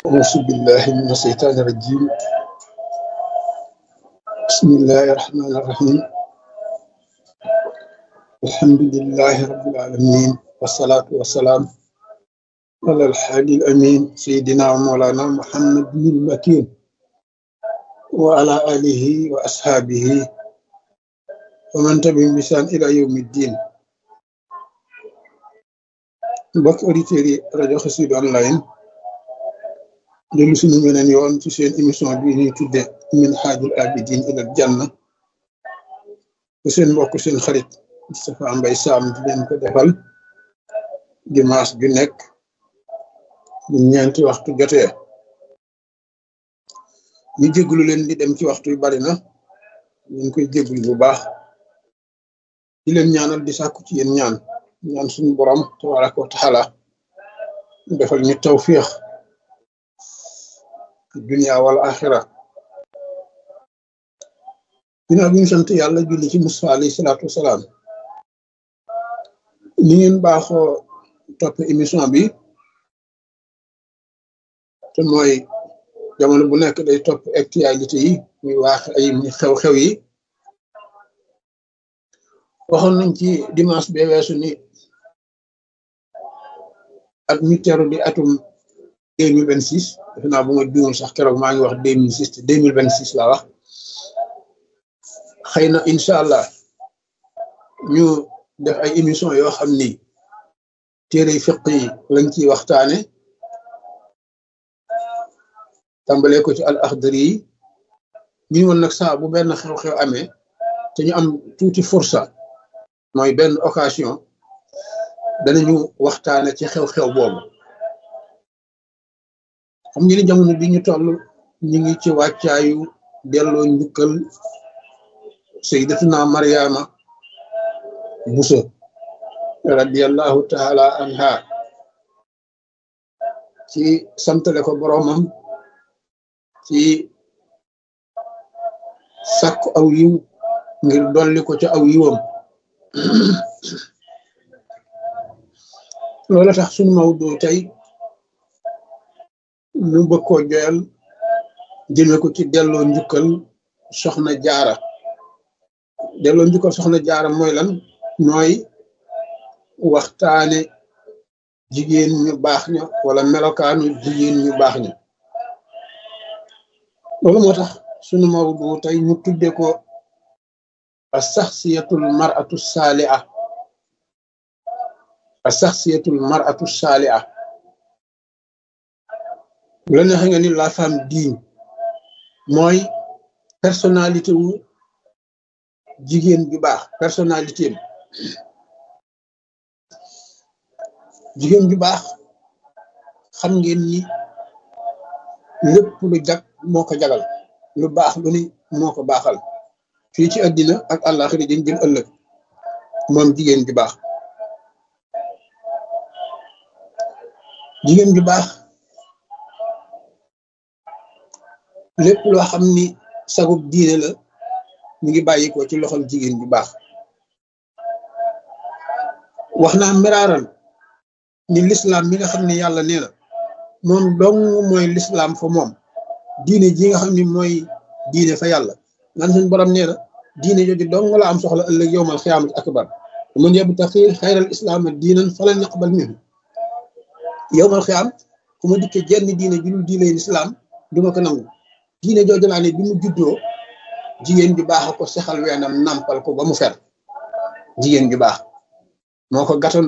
أعوذ بالله من الشيطان الرجيم. بسم الله الرحمن الرحيم. الحمد لله رب العالمين، والصلاة والسلام على الحادي الأمين سيدنا ومولانا محمد بن المكين وعلى آله وأصحابه ومن تبعهم بإحسان إلى يوم الدين. mbokk auditeurs yi rajo Xassida online dellu suñu beneen yoon ci seen émission bi ñuy tudde Minhajul Abidin ilal Janna te seen mbokk seen xarit Moustapha Mbaye Sam di leen ko defal dimanche ju nekk bu ñeenti waxtu jotee. ñu jégalu leen di dem ci waxtu yu bari na ñu ngi koy jégalu bu baax di leen ñaanal di sàkku ci yéen ñaan suñu borom tabaraka wa taala defal ñu tawfiix dunya wal axira. ginnaaw bi ñu sant yàlla julli ci Musaa alayhi salaatu wasalaam, ni ngeen baaxoo topp émission bi te mooy jamono bu nekk day topp actualité yi muy waax ay muy xew-xew yi. waxoon nañ ci dimanche bee weesu ni at mi teru di atum 2026, defe naa bu ma juumul sax keroog maa ngi wax 2006 te 2026 laa wax. xëy na incha allah ñu def ay émission yoo xam ni téere fiq yi lañ ciy waxtaane, tàmbalee ko ci al axdari yi. ñu woon nag saa bu benn xew-xew amee te ñu am tuuti fursa, mooy benn occasion, danañu waxtaane ci xew-xew boobu. xam ngeen ni jamono bi ñu toll ñu ngi ci wàccaayu delloo njukkal sayyidatuna Mariama Buso radiyallahu taala anha, ci santale ko boroomam, ci sàkku aw yiw ngir dolli ko ca aw yiwam. loolu tax sunu mawdu tey ñu bëgg koo joyal jëme ko ci delloo njukkal soxna jaara. delloo njukkal soxna jaara mooy lan? mooy waxtaane jigéen ñu baax ña wala melokaanu jigéen ñu baax ña. loolu moo tax sunu mawdu tey ñu tudde ko as-saxsiyatul mar'atu saaliha. as-saxsiyatul mar'atu saaliha bu la neexee nga ni la femme digne, mooy personnalité wu jigéen ju baax. personnalité am, jigéen ju baax xam ngeen ni lépp lu jag moo ko jagal, lu baax lu ni moo ko baaxal fii ci àddina ak àllaaxira dañ jëm ëllëg. moom jigéen ju baax, jigéen ju baax lépp loo xam ni sagub diine la mu ngi bàyyi ko ci loxol jigéen ju baax. wax naa miraaral ni lislaam mi nga xam ne yàlla nee na moom dong mooy lislaam fa moom, diine ji nga xam ni mooy diine fa yàlla, naan suñ borom nee na diine jooju dong la am soxla ëllëg yowmal xiyaamati akbar. man yabtaxi xayral islaama diinan falan yaqbal minhu. yowmal xiyaam ku ma dikkee jenn diine ju dul diine lislaam du ma ko nangu. diine jooju laa ne bi mu juddoo jigéen ju baax a ko sexal weenam nàmpal ko ba mu fer. jigéen ju baax moo ko gàttoon